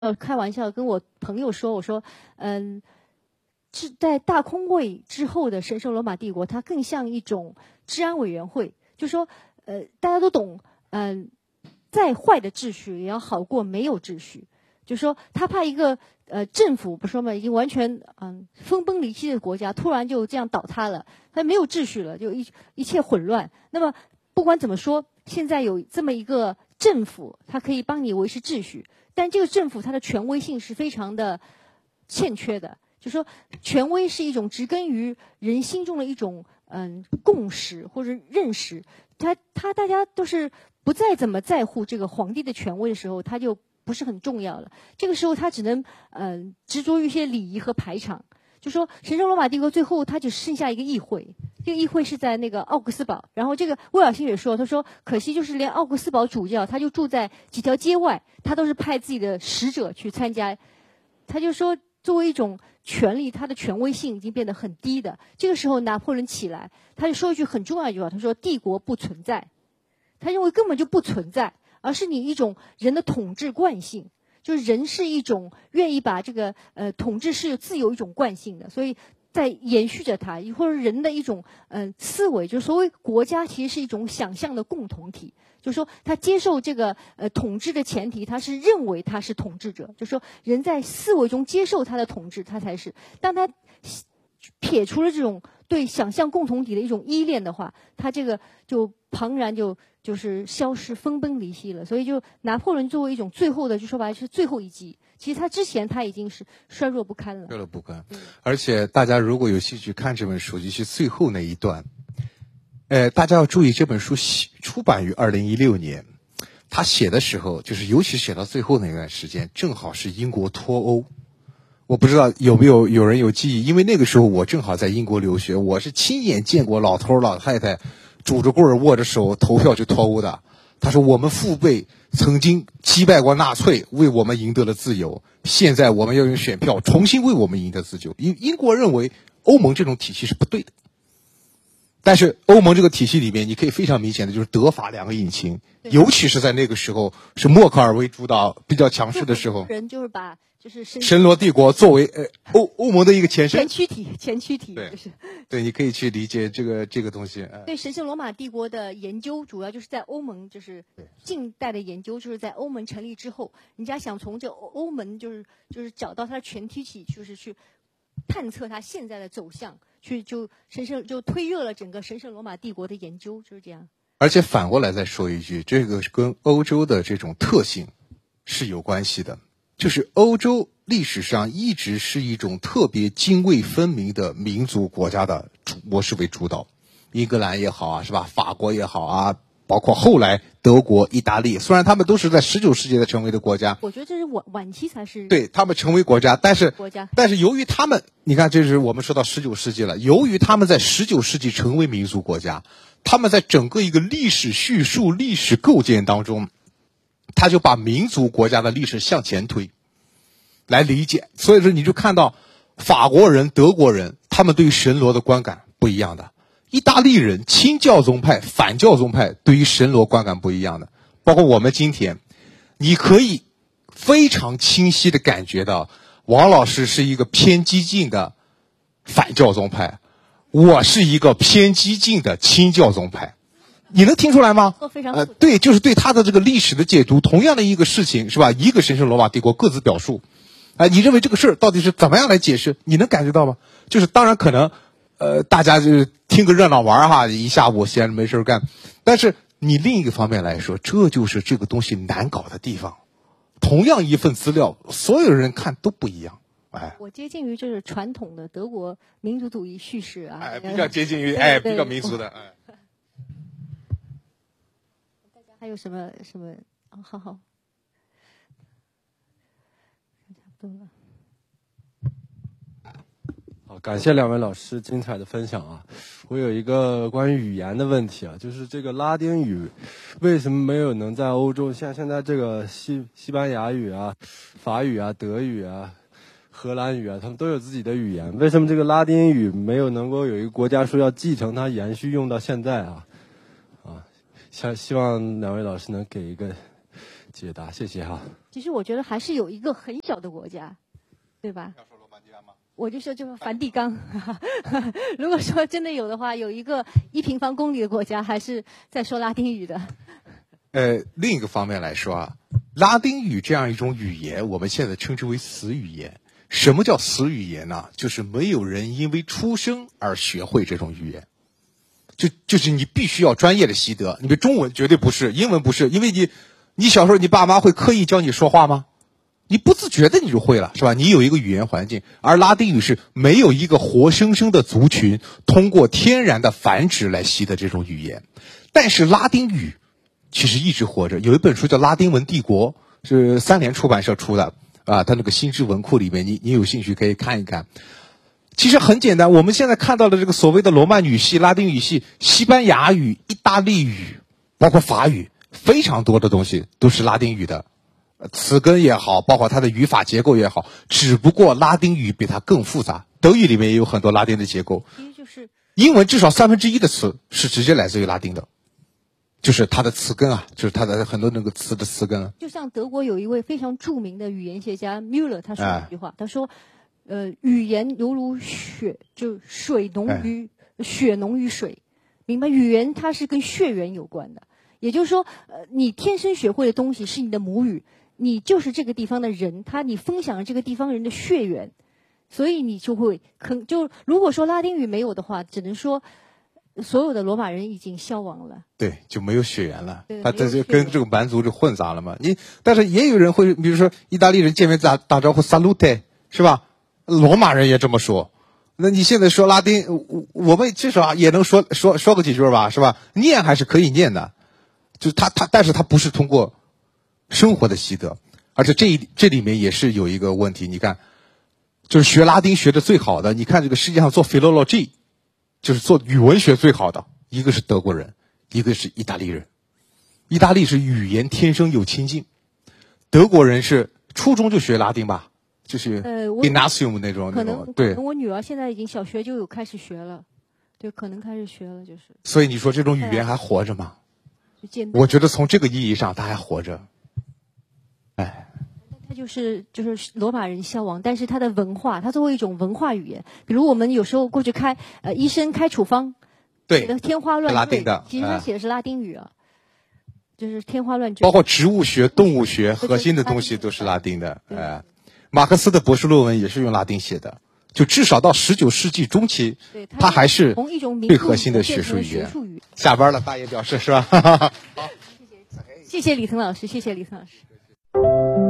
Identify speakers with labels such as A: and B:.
A: 开玩笑跟我朋友说，我说，是在大空位之后的神圣罗马帝国，它更像一种治安委员会，就说，大家都懂，再坏的秩序也要好过没有秩序。就说他怕一个政府不说嘛，已经完全分崩离析的国家突然就这样倒塌了，它没有秩序了，就一切混乱。那么不管怎么说，现在有这么一个政府，它可以帮你维持秩序，但这个政府它的权威性是非常的欠缺的。就说权威是一种植根于人心中的一种共识或者认识，大家都是不再怎么在乎这个皇帝的权威的时候，他就不是很重要了。这个时候他只能执着于一些礼仪和排场。就说神圣罗马帝国最后他只剩下一个议会，这个议会是在那个奥古斯堡。然后这个威尔逊也说，他说可惜就是连奥古斯堡主教他就住在几条街外，他都是派自己的使者去参加。他就说作为一种权力，他的权威性已经变得很低的。这个时候拿破仑起来，他就说一句很重要的一句话，他说帝国不存在，他认为根本就不存在，而是你一种人的统治惯性，就是人是一种愿意把这个统治是有自由一种惯性的，所以在延续着它，或者人的一种思维，就是所谓国家其实是一种想象的共同体。就是说他接受这个统治的前提，他是认为他是统治者，就是说人在思维中接受他的统治，他才是。当他撇除了这种对想象共同体的一种依恋的话，他这个就庞然就是消失分崩离析了。所以就拿破仑作为一种最后的，就说白了是最后一击。其实他之前他已经是衰弱不堪了，
B: 衰弱不堪。而且大家如果有兴趣看这本书，就是最后那一段。大家要注意，这本书出版于2016年，他写的时候，就是尤其写到最后那段时间，正好是英国脱欧。我不知道有人有记忆，因为那个时候我正好在英国留学，我是亲眼见过老头老太太拄着棍儿握着手投票去脱欧的。他说我们父辈曾经击败过纳粹，为我们赢得了自由，现在我们要用选票重新为我们赢得自由。英国认为欧盟这种体系是不对的。但是欧盟这个体系里面，你可以非常明显的就是德法两个引擎，尤其是在那个时候是默克尔为主导比较强势的时候，
A: 人就是把就是
B: 神罗帝国作为欧盟的一个前身
A: 前驱体，
B: 对，
A: 就是
B: 对，你可以去理解这个东西。
A: 对神圣罗马帝国的研究，主要就是在欧盟，就是近代的研究，就是在欧盟成立之后，人家想从这欧盟就是找到它的全体体，就是去探测它现在的走向。就推热了整个神圣罗马帝国的研究，就是这样。
B: 而且反过来再说一句，这个跟欧洲的这种特性是有关系的，就是欧洲历史上一直是一种特别泾渭分明的民族国家的模式为主导，英格兰也好啊，是吧？法国也好啊，包括后来德国、意大利，虽然他们都是在19世纪才成为的国家，
A: 我觉得这是晚期才是
B: 对他们成为国家，但是由于他们，你看，这是我们说到19世纪了，由于他们在19世纪成为民族国家，他们在整个一个历史叙述、历史构建当中，他就把民族国家的历史向前推，来理解。所以说，你就看到法国人、德国人，他们对于神罗的观感不一样的。意大利人亲教宗派、反教宗派对于神罗观感不一样的，包括我们今天，你可以非常清晰的感觉到，王老师是一个偏激进的反教宗派，我是一个偏激进的亲教宗派，你能听出来吗？对，就是对他的这个历史的解读，同样的一个事情是吧？一个神圣罗马帝国各自表述，你认为这个事儿到底是怎么样来解释？你能感觉到吗？就是当然可能。大家就是听个热闹玩哈，一下午闲着没事干。但是你另一个方面来说，这就是这个东西难搞的地方。同样一份资料，所有人看都不一样。
A: 我接近于就是传统的德国民族主义叙事啊，
B: 比较接近于比较民族的
A: 大家还有什么？好，差不多了。
C: 好，感谢两位老师精彩的分享啊！我有一个关于语言的问题啊，就是这个拉丁语为什么没有能在欧洲，像现在这个西班牙语啊、法语啊、德语啊、荷兰语啊，他们都有自己的语言，为什么这个拉丁语没有能够有一个国家说要继承它、延续用到现在啊？希望两位老师能给一个解答，谢谢哈。
A: 其实我觉得还是有一个很小的国家，对吧？
B: 要说罗马尼亚吗？
A: 我就说就是梵蒂冈。如果说真的有的话，有一个1平方公里的国家还是在说拉丁语的。
B: 另一个方面来说啊，拉丁语这样一种语言，我们现在称之为死语言。什么叫死语言呢？就是没有人因为出生而学会这种语言。就是你必须要专业的习得。你比如中文绝对不是，英文不是，因为你小时候你爸妈会刻意教你说话吗？你不自觉的你就会了，是吧？你有一个语言环境。而拉丁语是没有一个活生生的族群通过天然的繁殖来习得这种语言。但是拉丁语其实一直活着。有一本书叫《拉丁文帝国》，是3联出版社出的啊，它那个新知文库里面，你有兴趣可以看一看。其实很简单，我们现在看到的这个所谓的罗曼语系、拉丁语系、西班牙语、意大利语，包括法语，非常多的东西都是拉丁语的，词根也好，包括它的语法结构也好，只不过拉丁语比它更复杂。德语里面也有很多拉丁的结构，英文至少1/3的词是直接来自于拉丁的，就是它的词根啊，就是它的很多那个词的词根。
A: 就像德国有一位非常著名的语言学家 Müller， 他说了一句话，他说。语言犹如血，就血浓于水，明白？语言它是跟血缘有关的，也就是说，你天生学会的东西是你的母语，你就是这个地方的人，你分享了这个地方人的血缘，所以你就会如果说拉丁语没有的话，只能说所有的罗马人已经消亡了，
B: 对，就没有血缘了，
A: 他
B: 这跟这个蛮族就混杂了嘛。但是也有人会，比如说意大利人见面打招呼 salute， 是吧？罗马人也这么说，那你现在说拉丁，我们至少也能说个几句吧，是吧？念还是可以念的，就但是他不是通过生活的习得，而且这里面也是有一个问题。你看，就是学拉丁学的最好的，你看这个世界上做 philology， 就是做语文学最好的，一个是德国人，一个是意大利人。意大利是语言天生有亲近，德国人是初中就学拉丁吧。就是 gymnasium 那种，对。
A: 我女儿现在已经小学就有开始学了，对，可能开始学了，就是。
B: 所以你说这种语言还活着吗？我觉得从这个意义上，它还活着。哎。
A: 它就是罗马人消亡，但是它的文化，它作为一种文化语言，比如我们有时候过去医生开处方，
B: 对，
A: 天花乱坠，
B: 拉丁的，
A: 其实他写的是拉丁语啊，就是天花乱坠。
B: 包括植物学、动物学核心的东西都是拉丁的，马克思的博士论文也是用拉丁写的，就至少到19世纪中期，它还是最核心的学术语言。下班了，大爷表示是吧？
A: 谢谢李腾老师，谢谢李腾老师。